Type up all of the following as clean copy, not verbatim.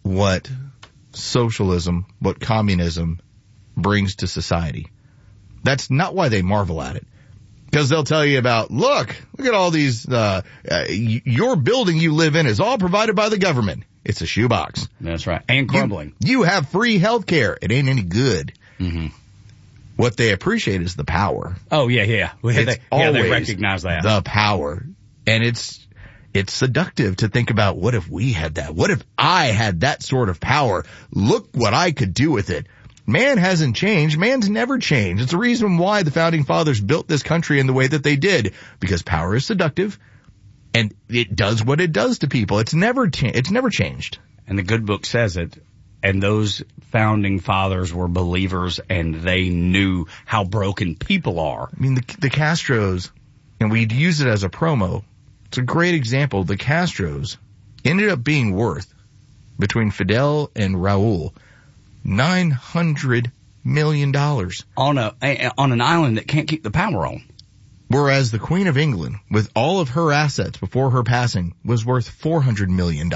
what socialism, what communism brings to society. That's not why they marvel at it. Because they'll tell you about, look at all these, your building you live in is all provided by the government. It's a shoebox. That's right. And crumbling. You have free health care. It ain't any good. Mm-hmm. What they appreciate is the power. Oh, yeah. They recognize that. The power. And it's seductive to think about, what if we had that? What if I had that sort of power? Look what I could do with it. Man hasn't changed. Man's never changed. It's the reason why the founding fathers built this country in the way that they did, because power is seductive and it does what it does to people. It's never changed. And the good book says it. And those founding fathers were believers, and they knew how broken people are. I mean, the Castros, and we'd use it as a promo. It's a great example. The Castros ended up being worth, between Fidel and Raul, $900 million. On an island that can't keep the power on. Whereas the Queen of England, with all of her assets before her passing, was worth $400 million.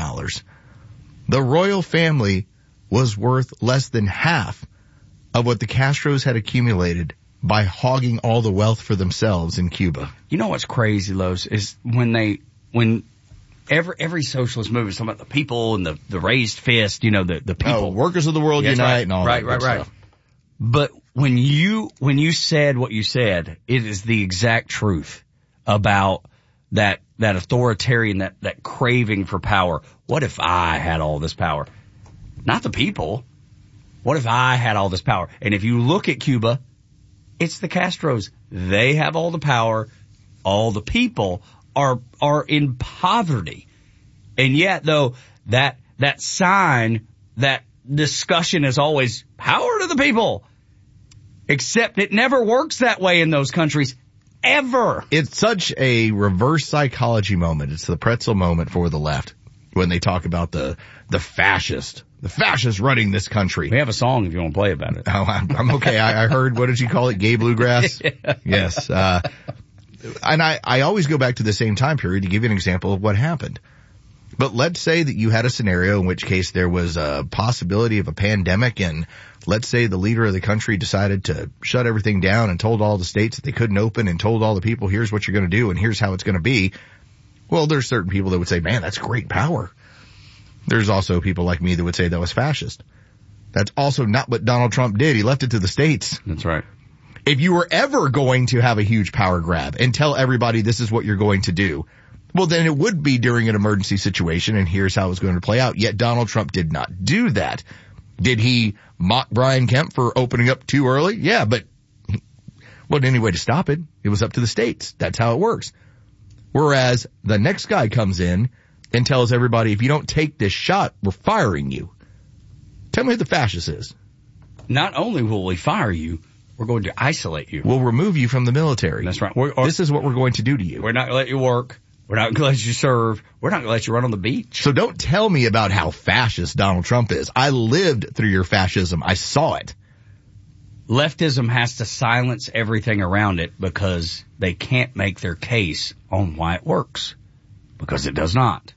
The royal family was worth less than half of what the Castros had accumulated by hogging all the wealth for themselves in Cuba. You know what's crazy, Los, is when every socialist movement is talking about the people and the raised fist, the people. Oh, workers of the world unite, right, and all right, that stuff. But when you said what you said, it is the exact truth about that authoritarian, that craving for power. What if I had all this power? Not the people. What if I had all this power? And if you look at Cuba, it's the Castros. They have all the power. All the people are in poverty. And yet, though, that sign, that discussion is always power to the people. Except it never works that way in those countries. Ever. It's such a reverse psychology moment. It's the pretzel moment for the left when they talk about the fascist running this country. We have a song if you want to play about it. Oh, I'm okay. I heard, what did you call it? Gay bluegrass? Yeah. Yes. And I always go back to the same time period to give you an example of what happened. But let's say that you had a scenario in which case there was a possibility of a pandemic, and let's say the leader of the country decided to shut everything down and told all the states that they couldn't open and told all the people, here's what you're going to do and here's how it's going to be. Well, there's certain people that would say, man, that's great power. There's also people like me that would say that was fascist. That's also not what Donald Trump did. He left it to the states. That's right. If you were ever going to have a huge power grab and tell everybody this is what you're going to do, well, then it would be during an emergency situation, and here's how it's going to play out. Yet Donald Trump did not do that. Did he mock Brian Kemp for opening up too early? Yeah, but wasn't any way to stop it. It was up to the states. That's how it works. Whereas the next guy comes in and tells everybody, if you don't take this shot, we're firing you. Tell me who the fascist is. Not only will we fire you, we're going to isolate you. We'll remove you from the military. That's right. This is what we're going to do to you. We're not going to let you work. We're not going to let you serve. We're not going to let you run on the beach. So don't tell me about how fascist Donald Trump is. I lived through your fascism. I saw it. Leftism has to silence everything around it because they can't make their case on why it works. Because it does not.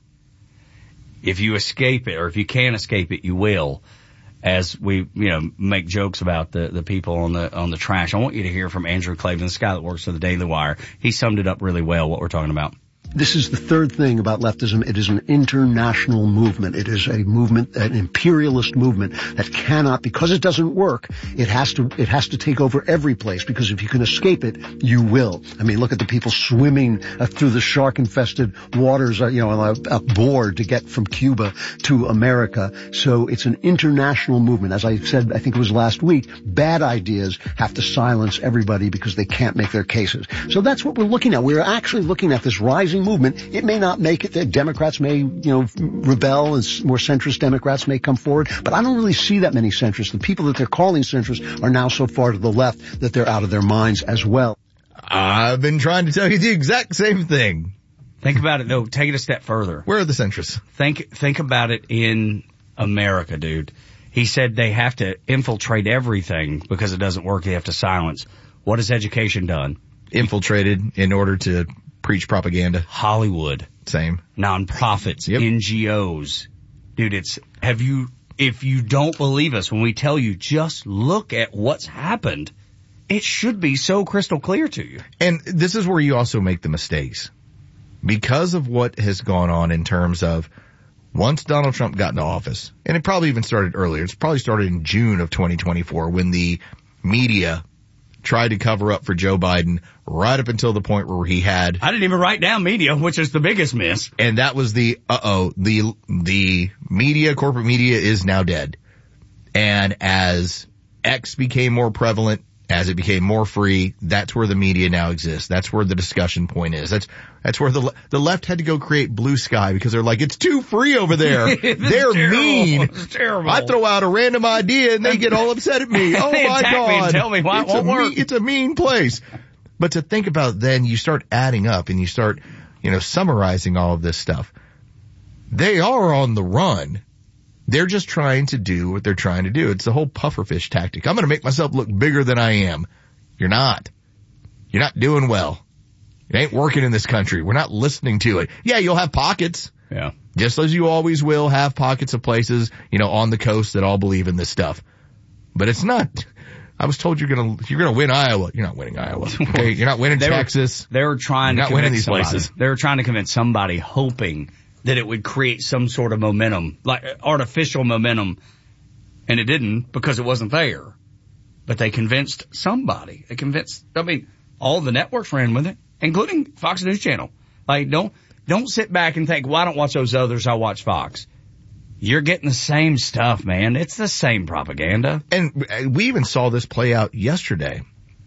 If you escape it, or if you can't escape it, you will. As we, make jokes about the people on the trash. I want you to hear from Andrew Klavan, this guy that works for the Daily Wire. He summed it up really well, what we're talking about. This is the third thing about leftism. It is an international movement. It is a movement, an imperialist movement that cannot, because it doesn't work, it has to take over every place, because if you can escape it, you will. I mean, look at the people swimming through the shark-infested waters, on a board to get from Cuba to America. So it's an international movement. As I said, I think it was last week, bad ideas have to silence everybody because they can't make their cases. So that's what we're looking at. We're actually looking at this rising movement. It may not make it. The Democrats may, rebel, and more centrist Democrats may come forward, but I don't really see that many centrists. The people that they're calling centrists are now so far to the left that they're out of their minds as well. I've been trying to tell you the exact same thing. Think about it, though. Take it a step further. Where are the centrists? Think about it in America, dude. He said they have to infiltrate everything because it doesn't work. They have to silence. What has education done? Infiltrated in order to preach propaganda. Hollywood. Same. Nonprofits. Yep. NGOs. Dude, if you don't believe us when we tell you, just look at what's happened. It should be so crystal clear to you. And this is where you also make the mistakes. Because of what has gone on in terms of once Donald Trump got into office, and it probably even started earlier, it's probably started in June of 2024 when the media tried to cover up for Joe Biden right up until the point where he had... I didn't even write down media, which is the biggest miss. And that was the media, corporate media is now dead. And as X became more prevalent, as it became more free, that's where the media now exists. That's where the discussion point is. That's where the left had to go create Blue Sky because they're like, it's too free over there. They're terrible. Mean. It's terrible. I throw out a random idea and they get all upset at me. Oh They my attack God. me and tell me why it won't work. It's a mean place. But to think about then, you start adding up and you start, summarizing all of this stuff. They are on the run. They're just trying to do what they're trying to do. It's the whole pufferfish tactic. I'm going to make myself look bigger than I am. You're not. You're not doing well. It ain't working in this country. We're not listening to it. Yeah, you'll have pockets. Yeah. Just as you always will have pockets of places, on the coast that all believe in this stuff. But it's not. I was told you're gonna win Iowa. You're not winning Iowa. Okay? You're not winning Texas. They were trying You're to not winning convince these somebody. places. They were trying to convince somebody, hoping that it would create some sort of momentum, like artificial momentum, and it didn't because it wasn't there. But they convinced somebody. All the networks ran with it, including Fox News Channel. Like, don't sit back and think, well, I don't watch those others, I watch Fox. You're getting the same stuff, man. It's the same propaganda. And we even saw this play out yesterday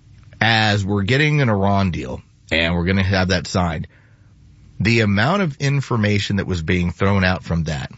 as we're getting an Iran deal and we're going to have that signed. The amount of information that was being thrown out from that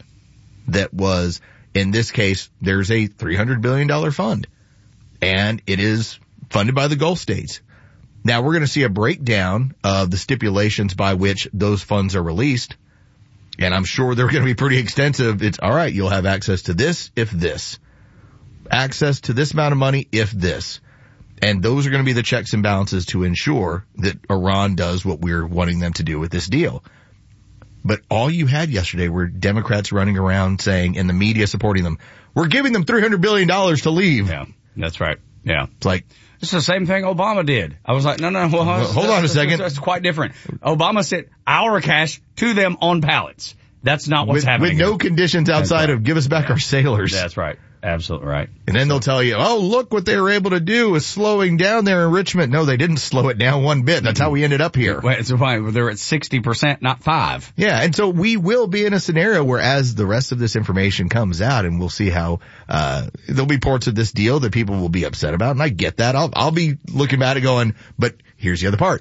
was, in this case, there's a $300 billion fund and it is funded by the Gulf states. Now we're going to see a breakdown of the stipulations by which those funds are released. And I'm sure they're going to be pretty extensive. It's all right. You'll have access to this if this, access to this amount of money if this. And those are going to be the checks and balances to ensure that Iran does what we're wanting them to do with this deal. But all you had yesterday were Democrats running around saying, and the media supporting them, we're giving them $300 billion to leave. Yeah, that's right. Yeah. It's like, it's the same thing Obama did. I was like, no. Well, hold on a second. That's quite different. Obama sent our cash to them on pallets. That's not what's happening. With no conditions outside of give us back our sailors. That's right. Absolutely right. And then they'll tell you, oh, look what they were able to do with slowing down their enrichment. No, they didn't slow it down one bit. That's how we ended up here. Well, so fine. They're at 60%, not 5. Yeah. And so we will be in a scenario where as the rest of this information comes out and we'll see how, there'll be parts of this deal that people will be upset about. And I get that. I'll be looking at it going, but here's the other part.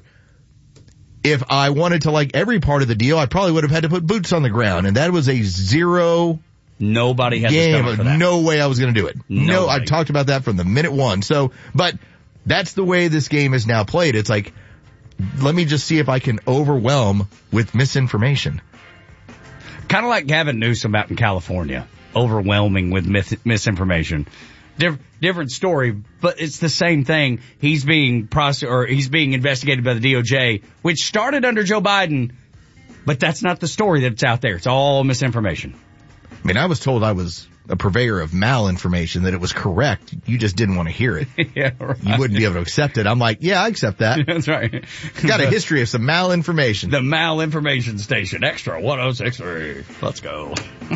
If I wanted to like every part of the deal, I probably would have had to put boots on the ground. And that was a zero Nobody had the stomach for that. No way I was going to do it. Nobody. No, I talked about that from the minute one. So, but that's the way this game is now played. It's like, let me just see if I can overwhelm with misinformation. Kind of like Gavin Newsom out in California, overwhelming with misinformation. Different story, but it's the same thing. He's being he's being investigated by the DOJ, which started under Joe Biden, but that's not the story that's out there. It's all misinformation. I mean, I was told I was a purveyor of malinformation, that it was correct. You just didn't want to hear it. Yeah, right. You wouldn't be able to accept it. I'm like, yeah, I accept that. That's right. Got a history of some malinformation. The malinformation station, extra 106.3. Let's go.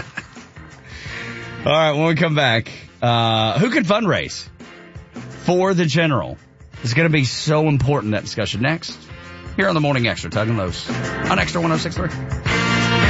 All right, when we come back, who can fundraise for the general? It's going to be so important, that discussion next. Here on the Morning Extra, Tug and Lowe's on Extra 106.3.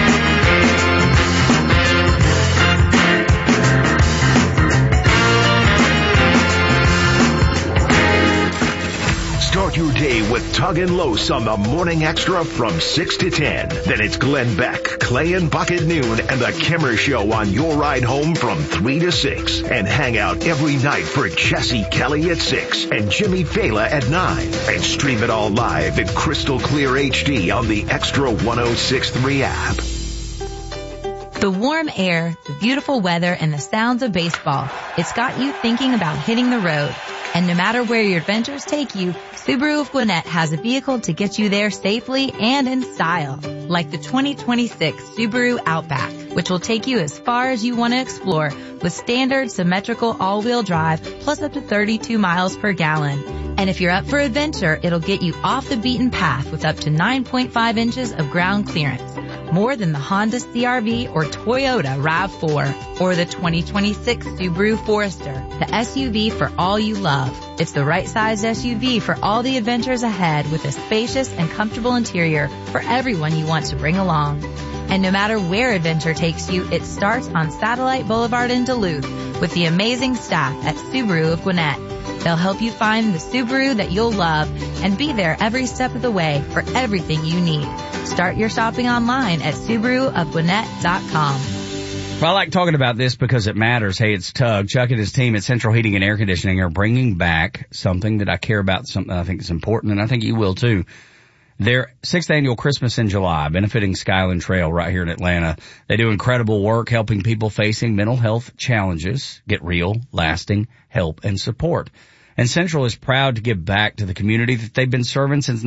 Start your day with Tug and Los on the Morning Extra from 6 to 10. Then it's Glenn Beck, Clay and Buck at noon, and the Kimmer Show on your ride home from 3 to 6. And hang out every night for Jesse Kelly at 6 and Jimmy Fela at 9. And stream it all live in crystal clear HD on the Extra 106.3 app. The warm air, the beautiful weather, and the sounds of baseball, it's got you thinking about hitting the road. And no matter where your adventures take you, Subaru of Gwinnett has a vehicle to get you there safely and in style. Like the 2026 Subaru Outback, which will take you as far as you want to explore with standard symmetrical all-wheel drive plus up to 32 miles per gallon. And if you're up for adventure, it'll get you off the beaten path with up to 9.5 inches of ground clearance. More than the Honda CR-V or Toyota RAV4 or the 2026 Subaru Forester, the SUV for all you love. It's the right size SUV for all the adventures ahead with a spacious and comfortable interior for everyone you want to bring along. And no matter where adventure takes you, it starts on Satellite Boulevard in Duluth with the amazing staff at Subaru of Gwinnett. They'll help you find the Subaru that you'll love and be there every step of the way for everything you need. Start your shopping online at SubaruofGwinnett.com. Well, I like talking about this because it matters. Hey, it's Tug. Chuck and his team at Central Heating and Air Conditioning are bringing back something that I care about, something I think is important, and I think you will too. Their 6th annual Christmas in July, benefiting Skyland Trail right here in Atlanta. They do incredible work helping people facing mental health challenges get real, lasting help and support. And Central is proud to give back to the community that they've been serving since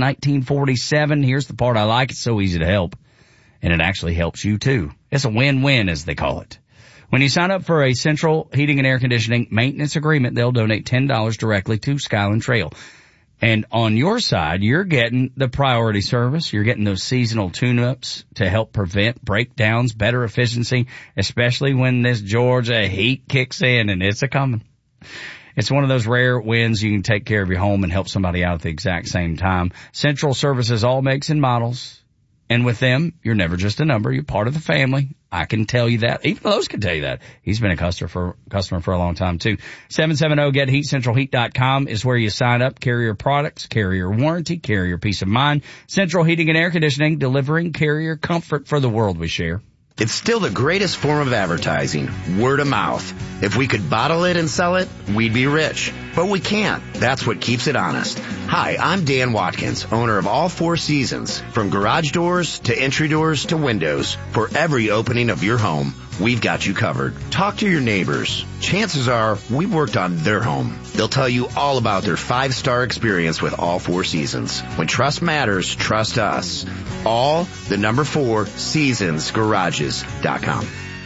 1947. Here's the part I like. It's so easy to help. And it actually helps you too. It's a win-win, as they call it. When you sign up for a Central Heating and Air Conditioning maintenance agreement, they'll donate $10 directly to Skyland Trail. And on your side, you're getting the priority service. You're getting those seasonal tune-ups to help prevent breakdowns, better efficiency, especially when this Georgia heat kicks in, and it's a-coming. It's one of those rare wins you can take care of your home and help somebody out at the exact same time. Central services all makes and models. And with them, you're never just a number. You're part of the family. I can tell you that. Even Lowe's can tell you that. He's been a customer for a long time, too. 770-GET-HEAT, centralheat.com is where you sign up. Carrier products, carrier warranty, carrier peace of mind. Central Heating and Air Conditioning, delivering carrier comfort for the world we share. It's still the greatest form of advertising, word of mouth. If we could bottle it and sell it, we'd be rich. But we can't. That's what keeps it honest. Hi, I'm Dan Watkins, owner of All Four Seasons. From garage doors to entry doors to windows, for every opening of your home, we've got you covered. Talk to your neighbors. Chances are we've worked on their home. They'll tell you all about their 5-star experience with All Four Seasons. When trust matters, trust us. All, the number 4, seasonsgarages.com.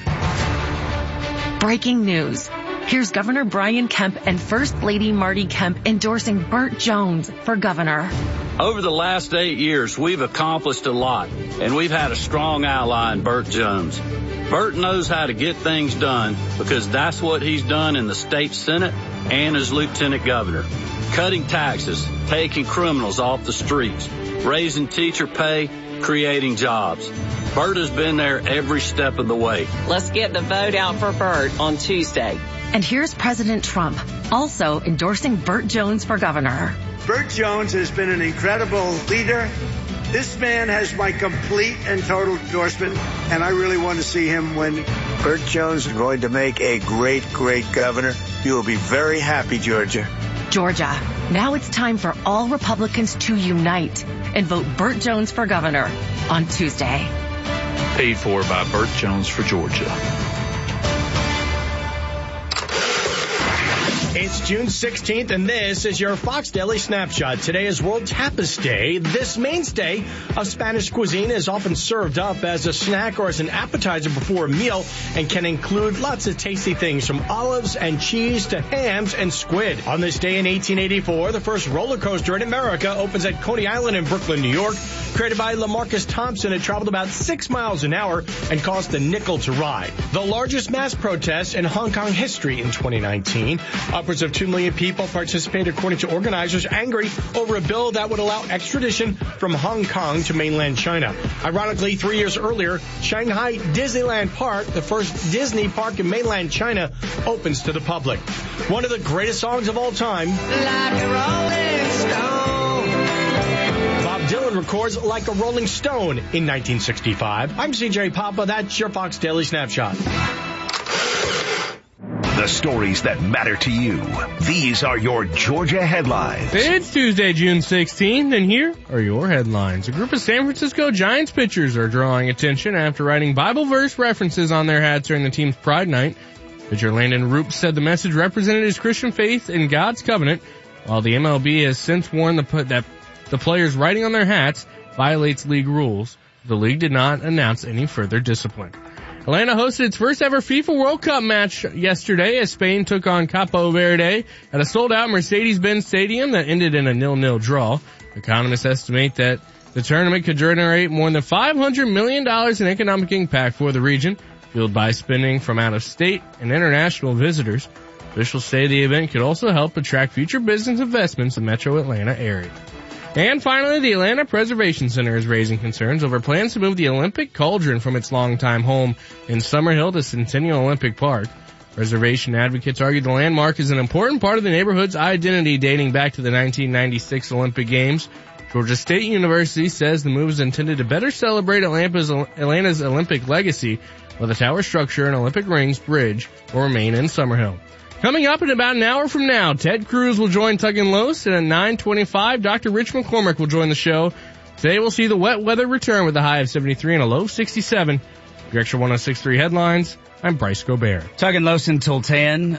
Breaking news. Here's Governor Brian Kemp and First Lady Marty Kemp endorsing Burt Jones for governor. Over the last 8 years, we've accomplished a lot, and we've had a strong ally in Burt Jones. Burt knows how to get things done because that's what he's done in the state Senate and as lieutenant governor. Cutting taxes, taking criminals off the streets, raising teacher pay, creating jobs. Burt has been there every step of the way. Let's get the vote out for Burt on Tuesday. And here's President Trump, also endorsing Burt Jones for governor. Burt Jones has been an incredible leader. This man has my complete and total endorsement, and I really want to see him win. Burt Jones is going to make a great, great governor. You will be very happy, Georgia. Georgia, now it's time for all Republicans to unite and vote Burt Jones for governor on Tuesday. Paid for by Burt Jones for Georgia. It's June 16th, and this is your Fox Daily Snapshot. Today is World Tapas Day. This mainstay of Spanish cuisine is often served up as a snack or as an appetizer before a meal and can include lots of tasty things from olives and cheese to hams and squid. On this day in 1884, the first roller coaster in America opens at Coney Island in Brooklyn, New York. Created by LaMarcus Thompson, it traveled about 6 miles an hour and cost a nickel to ride. The largest mass protest in Hong Kong history in 2019. Upwards of 2 million people participated, according to organizers, angry over a bill that would allow extradition from Hong Kong to mainland China. Ironically, 3 years earlier, Shanghai Disneyland Park, the first Disney park in mainland China, opens to the public. One of the greatest songs of all time. Like a Rolling Stone. Bob Dylan records Like a Rolling Stone in 1965. I'm CJ Papa. That's your Fox Daily Snapshot. the stories that matter to you. These are your Georgia headlines. It's Tuesday, June 16th, and here are your headlines. A group of San Francisco Giants pitchers are drawing attention after writing Bible verse references on their hats during the team's Pride Night. Pitcher Landon Roop said the message represented his Christian faith in God's covenant, while the MLB has since warned that the players writing on their hats violates league rules. The league did not announce any further discipline. Atlanta hosted its first ever FIFA World Cup match yesterday as Spain took on Capo Verde at a sold-out Mercedes-Benz Stadium that ended in a 0-0 draw. Economists estimate that the tournament could generate more than $500 million in economic impact for the region, fueled by spending from out-of-state and international visitors. Officials say the event could also help attract future business investments in the Metro Atlanta area. And finally, the Atlanta Preservation Center is raising concerns over plans to move the Olympic Cauldron from its longtime home in Summerhill to Centennial Olympic Park. Preservation advocates argue the landmark is an important part of the neighborhood's identity dating back to the 1996 Olympic Games. Georgia State University says the move is intended to better celebrate Atlanta's Olympic legacy, while the tower structure and Olympic Rings Bridge will remain in Summerhill. Coming up in about an hour from now, Ted Cruz will join Tug and Los, and at 9:25, Dr. Rich McCormick will join the show. Today we'll see the wet weather return with a high of 73 and a low of 67. Your Extra 106.3 headlines, I'm Bryce Gobert. Tug and Los until 10.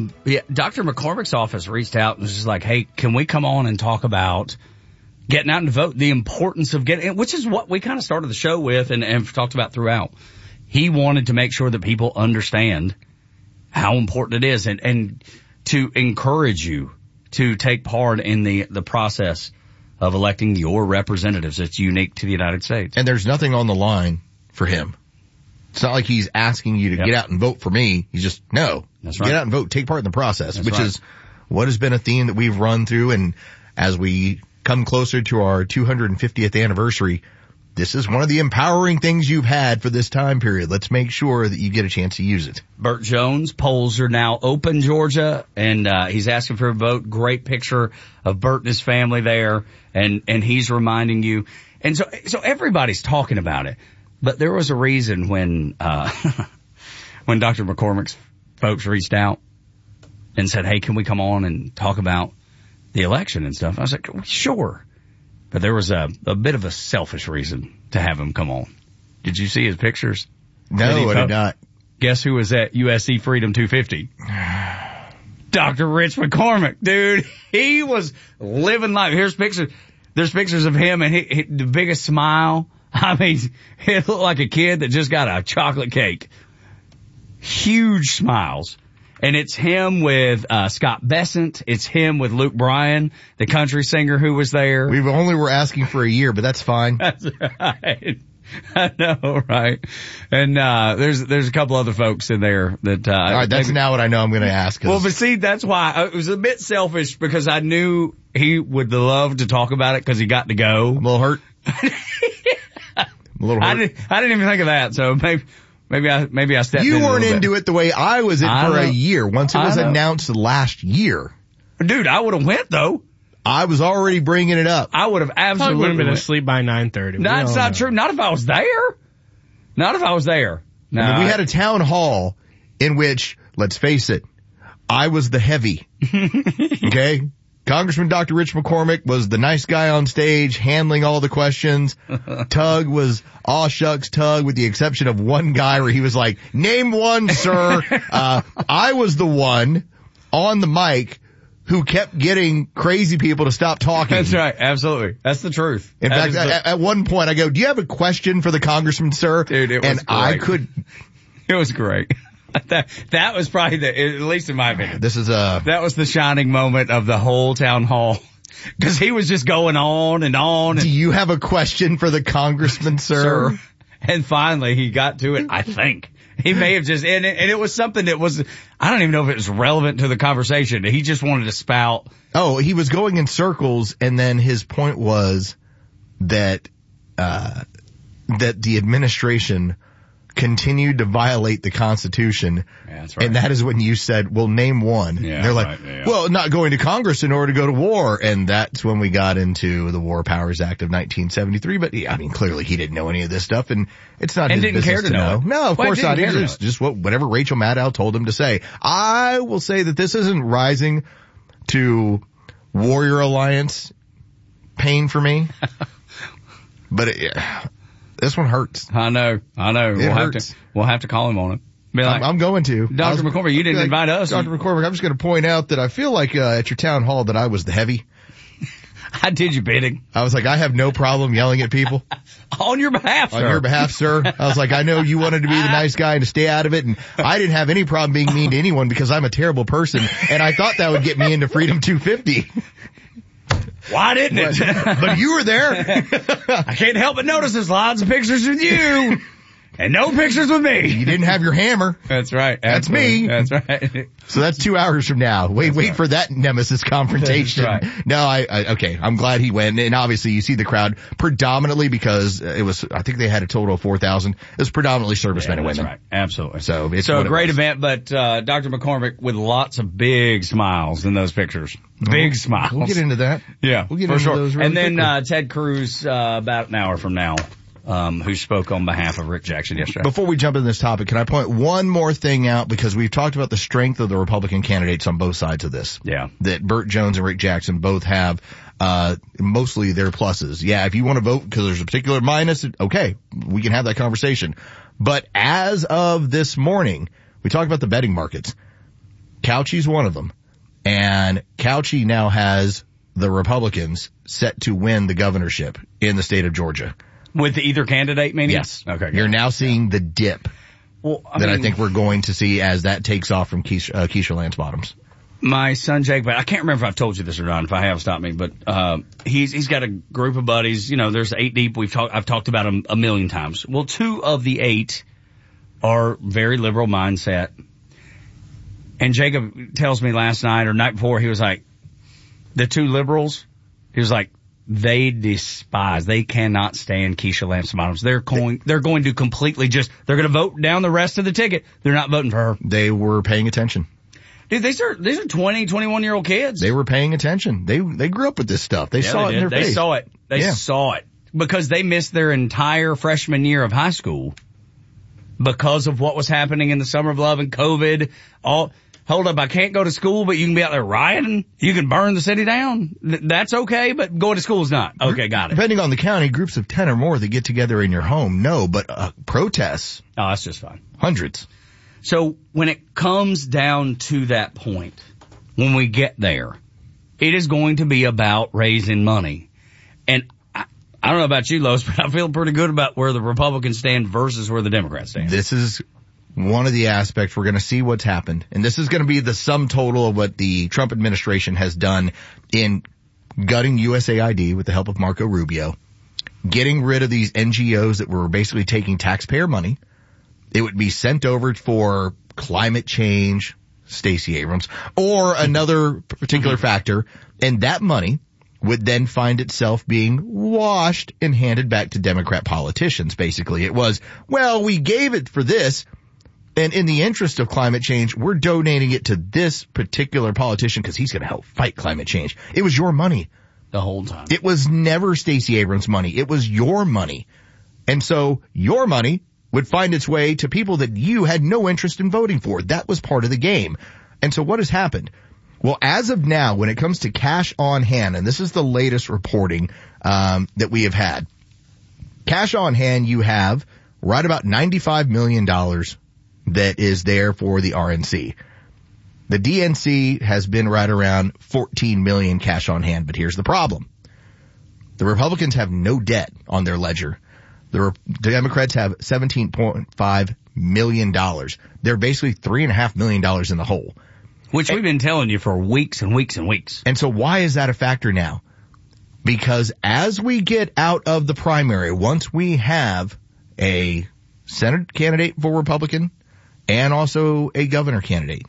Dr. McCormick's office reached out and was just like, hey, can we come on and talk about getting out and vote, the importance of getting, which is what we kind of started the show with and talked about throughout. He wanted to make sure that people understand how important it is and to encourage you to take part in the process of electing your representatives. It's unique to the United States. And there's nothing on the line for him. It's not like he's asking you to get out and vote for me. He's just, no. That's right. Get out and vote, take part in the process, That's which right. is what has been a theme that we've run through. And as we come closer to our 250th anniversary, this is one of the empowering things you've had for this time period. Let's make sure that you get a chance to use it. Burt Jones, polls are now open, Georgia, and he's asking for a vote. Great picture of Burt and his family there, and he's reminding you. And so everybody's talking about it. But there was a reason when when Dr. McCormick's folks reached out and said, hey, can we come on and talk about the election and stuff? I was like, sure. But there was a bit of a selfish reason to have him come on. Did you see his pictures? No, I did not. Guess who was at USC Freedom 250? Dr. Rich McCormick, dude. He was living life. Here's pictures. There's pictures of him and he, the biggest smile. I mean, it looked like a kid that just got a chocolate cake. Huge smiles. And it's him with Scott Bessent. It's him with Luke Bryan, the country singer who was there. We only were asking for a year, but that's fine. That's right. I know, right? And there's a couple other folks in there that. All right, that's now what I know I'm going to ask. Well, but see, that's why it was a bit selfish because I knew he would love to talk about it because he got to go. I'm a little hurt. A little hurt. I didn't even think of that. So maybe I stepped in. You weren't into it the way I was in for a year. Once it was announced last year. Dude, I would have went though. I was already bringing it up. I would have absolutely would have been asleep by 9:30. That's not true. Not if I was there. Not if I was there. No. I mean, we had a town hall in which, let's face it, I was the heavy. Okay? Congressman Dr. Rich McCormick was the nice guy on stage handling all the questions. Tug was aw shucks Tug with the exception of one guy where he was like, name one, sir. I was the one on the mic who kept getting crazy people to stop talking. That's right. Absolutely. That's the truth. In fact, at one point I go, do you have a question for the congressman, sir? Dude, it was and great. It was great. That was probably at least in my opinion. That was the shining moment of the whole town hall. Cause he was just going on and on. Do you have a question for the congressman, sir? And finally he got to it, I think. He may have just, and it was something that was, I don't even know if it was relevant to the conversation. He just wanted to spout. Oh, he was going in circles, and then his point was that the administration continued to violate the Constitution. Yeah, that's right. And that is when you said, well, name one. Yeah, they're like, right, yeah. well, not going to Congress in order to go to war. And that's when we got into the War Powers Act of 1973. But I mean, clearly he didn't know any of this stuff, and it's not and his didn't business care to know it. No, of course not. It's just whatever Rachel Maddow told him to say. I will say that this isn't rising to Warrior Alliance pain for me. But this one hurts. I know. We'll have to call him on it. Be like, I'm going to. Dr. McCormick, you didn't invite us. Dr. McCormick, I'm just going to point out that I feel like at your town hall that I was the heavy. I did your bidding. I was like, I have no problem yelling at people. On your behalf, sir. On your behalf, sir. I was like, I know you wanted to be the nice guy and to stay out of it, and I didn't have any problem being mean to anyone because I'm a terrible person, and I thought that would get me into Freedom 250. Why didn't it? But you were there. I can't help but notice there's lots of pictures with you. And no pictures with me. You didn't have your hammer. That's right. That's me. That's right. So that's 2 hours from now. Wait for that nemesis confrontation. That's right. No, okay. I'm glad he went. And obviously you see the crowd predominantly because it was, I think they had a total of 4,000. It was predominantly servicemen and women. That's right. Absolutely. So it's a great event, but, Dr. McCormick with lots of big smiles in those pictures. Big smiles. We'll get into that. Yeah. We'll get into those really And then, quickly. Ted Cruz, about an hour from now. Who spoke on behalf of Rick Jackson yesterday. Before we jump into this topic, can I point one more thing out? Because we've talked about the strength of the Republican candidates on both sides of this. Yeah. That Burt Jones and Rick Jackson both have, mostly their pluses. Yeah, if you want to vote because there's a particular minus, okay, we can have that conversation. But as of this morning, we talked about the betting markets. Cauchy's one of them. And Cauchy now has the Republicans set to win the governorship in the state of Georgia. With either candidate, meaning? Yes. Okay. You're now seeing the dip I think we're going to see as that takes off from Keisha Lance Bottoms. My son Jake, but I can't remember if I've told you this or not. If I have, stop me. But he's got a group of buddies. You know, there's 8 deep. I've talked about them a million times. Well, 2 of the 8 are very liberal mindset. And Jacob tells me last night or night before, he was like, the 2 liberals, he was like, they cannot stand Keisha Lance Bottoms. They're going to completely they're going to vote down the rest of the ticket. They're not voting for her. They were paying attention. Dude, these are 20, 21-year-old kids. They were paying attention. They grew up with this stuff. They saw it in their face. They saw it. They saw it. Because they missed their entire freshman year of high school because of what was happening in the summer of love and COVID. Hold up, I can't go to school, but you can be out there rioting. You can burn the city down. That's okay, but going to school is not. Okay, got it. Depending on the county, groups of 10 or more that get together in your home, no, but protests. Oh, that's just fine. Hundreds. So when it comes down to that point, when we get there, it is going to be about raising money. And I don't know about you, Lois, but I feel pretty good about where the Republicans stand versus where the Democrats stand. This is one of the aspects we're going to see what's happened. And this is going to be the sum total of what the Trump administration has done in gutting USAID with the help of Marco Rubio, getting rid of these NGOs that were basically taking taxpayer money. It would be sent over for climate change, Stacey Abrams, or another particular factor. And that money would then find itself being washed and handed back to Democrat politicians. Basically, it was, well, we gave it for this. And in the interest of climate change, we're donating it to this particular politician because he's going to help fight climate change. It was your money. The whole time. It was never Stacey Abrams' money. It was your money. And so your money would find its way to people that you had no interest in voting for. That was part of the game. And so what has happened? Well, as of now, when it comes to cash on hand, and this is the latest reporting that we have had, cash on hand, you have right about $95 million that is there for the RNC. The DNC has been right around 14 million cash on hand, but here's the problem. The Republicans have no debt on their ledger. The Democrats have $17.5 million. They're basically $3.5 million in the hole. Which we've been telling you for weeks and weeks and weeks. And so why is that a factor now? Because as we get out of the primary, once we have a Senate candidate for Republican and also a governor candidate,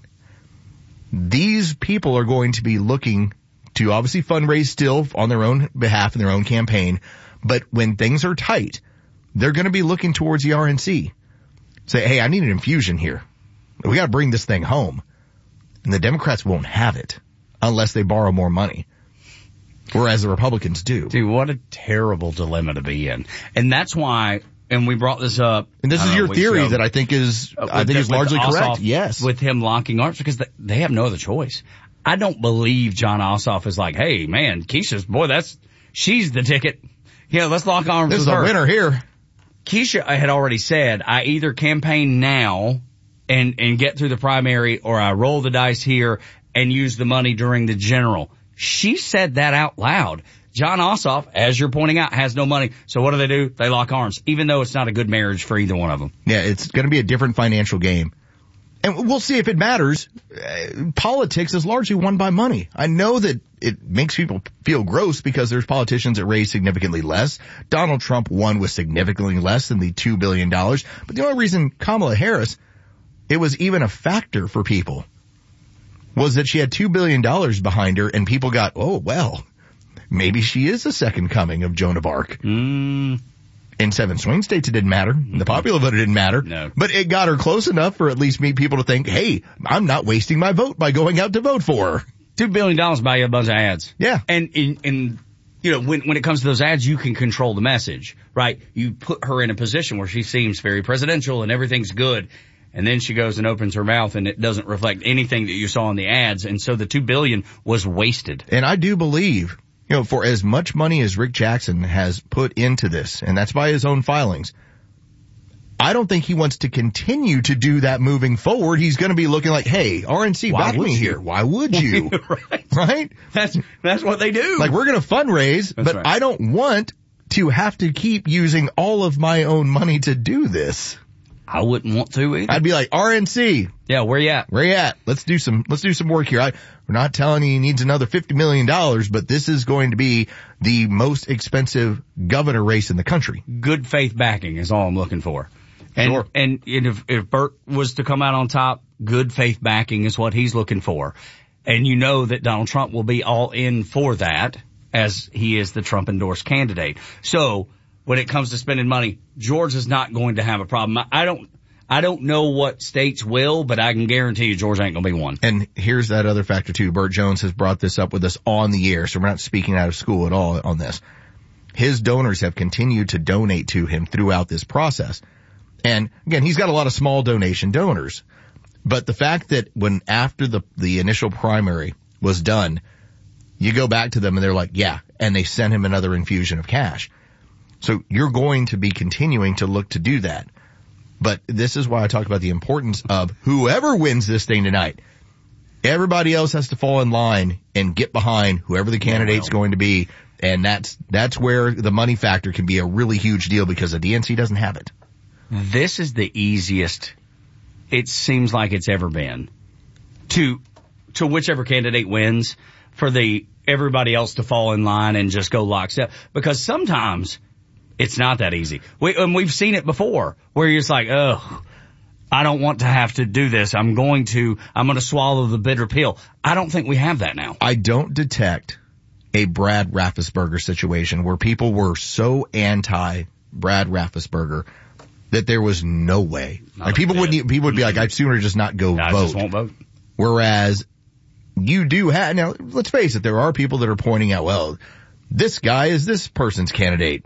these people are going to be looking to obviously fundraise still on their own behalf in their own campaign. But when things are tight, they're going to be looking towards the RNC. say, hey, I need an infusion here. We got to bring this thing home. And the Democrats won't have it unless they borrow more money. Whereas the Republicans do. Dude, what a terrible dilemma to be in. And that's why, and we brought this up. And this is your theory that I think is largely correct. Yes. With him locking arms because they have no other choice. I don't believe John Ossoff is like, hey man, Keisha's, she's the ticket. Yeah, let's lock arms with her. This is a winner here. Keisha had already said, I either campaign now and get through the primary, or I roll the dice here and use the money during the general. She said that out loud. John Ossoff, as you're pointing out, has no money. So what do? They lock arms, even though it's not a good marriage for either one of them. Yeah, it's going to be a different financial game. And we'll see if it matters. Politics is largely won by money. I know that it makes people feel gross because there's politicians that raise significantly less. Donald Trump won with significantly less than the $2 billion. But the only reason Kamala Harris, it was even a factor for people, was that she had $2 billion behind her, and people got, oh, well, maybe she is the second coming of Joan of Arc. In 7 swing states, it didn't matter. The popular vote, it didn't matter. No. But it got her close enough for at least people to think, hey, I'm not wasting my vote by going out to vote for her. $2 billion buy you a bunch of ads. Yeah. And you know, when it comes to those ads, you can control the message, right? You put her in a position where she seems very presidential and everything's good. And then she goes and opens her mouth and it doesn't reflect anything that you saw in the ads. And so the $2 billion was wasted. And I do believe, for as much money as Rick Jackson has put into this, and that's by his own filings, I don't think he wants to continue to do that moving forward. He's going to be looking like, hey, RNC, back me here. Why would you? Right? That's what they do. Like, we're going to fundraise, but right. I don't want to have to keep using all of my own money to do this. I wouldn't want to either. I'd be like, RNC. Yeah, where you at? Where you at? Let's do some work here. We're not telling you he needs another $50 million, but this is going to be the most expensive governor race in the country. Good faith backing is all I'm looking for. And, sure. And if Bert was to come out on top, good faith backing is what he's looking for. And you know that Donald Trump will be all in for that, as he is the Trump endorsed candidate. So, when it comes to spending money, Georgia's not going to have a problem. I don't know what states will, but I can guarantee you Georgia ain't going to be one. And here's that other factor too. Burt Jones has brought this up with us on the air, so we're not speaking out of school at all on this. His donors have continued to donate to him throughout this process. And again, he's got a lot of small donation donors. But the fact that when after the initial primary was done, you go back to them and they're like, yeah, and they sent him another infusion of cash. So you're going to be continuing to look to do that. But this is why I talk about the importance of whoever wins this thing tonight. Everybody else has to fall in line and get behind whoever the candidate's going to be. And that's where the money factor can be a really huge deal because the DNC doesn't have it. This is the easiest it seems like it's ever been to whichever candidate wins for everybody else to fall in line and just go lockstep. Because sometimes it's not that easy. We've seen it before where you're just like, oh, I don't want to have to do this. I'm going to swallow the bitter pill. I don't think we have that now. I don't detect a Brad Raffensperger situation where people were so anti Brad Raffensperger that there was no way. Like people would be like, I'd sooner just not go vote. I just won't vote. Whereas you do have, now let's face it, there are people that are pointing out, well, this guy is this person's candidate.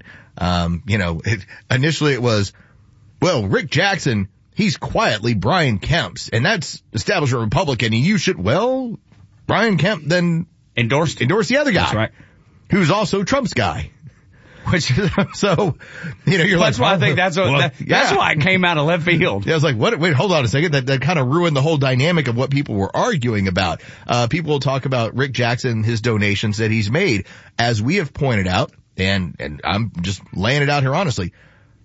Initially it was, well, Rick Jackson, he's quietly Brian Kemp's, and that's establishment Republican, and you should, well, Brian Kemp then endorse the other guy. That's right. Who's also Trump's guy. Which, so, you're that's why I think that's why it came out of left field. Yeah, I was like, what? Wait, hold on a second. That kind of ruined the whole dynamic of what people were arguing about. People will talk about Rick Jackson, his donations that he's made. As we have pointed out, and I'm just laying it out here honestly,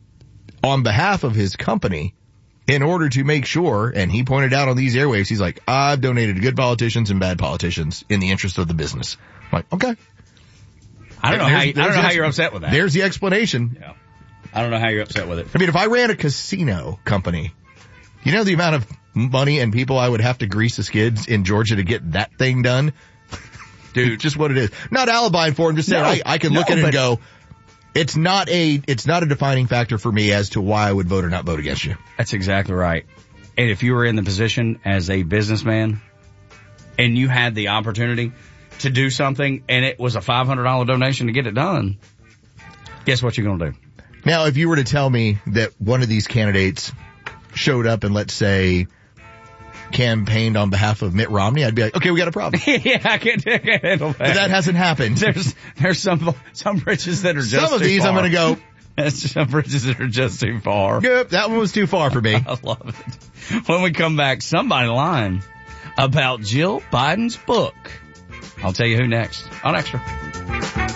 on behalf of his company, in order to make sure, and he pointed out on these airwaves, he's like, I've donated to good politicians and bad politicians in the interest of the business. I'm like, okay. I don't know how you're upset with that. There's the explanation. Yeah. I don't know how you're upset with it. I mean, if I ran a casino company, you know the amount of money and people I would have to grease the skids in Georgia to get that thing done? Dude, just what it is. Not alibi for him, just saying I can look at it and go, It's not a defining factor for me as to why I would vote or not vote against you. That's exactly right. And if you were in the position as a businessman and you had the opportunity to do something and it was a $500 donation to get it done, guess what you're going to do? Now, if you were to tell me that one of these candidates showed up and, let's say, campaigned on behalf of Mitt Romney, I'd be like, okay, we got a problem. Yeah, I can't handle that. But that hasn't happened. There's some bridges that are just some of these too far. I'm going to go. There's some bridges that are just too far. Yep, that one was too far for me. I love it. When we come back, somebody lying about Jill Biden's book. I'll tell you who next on Extra.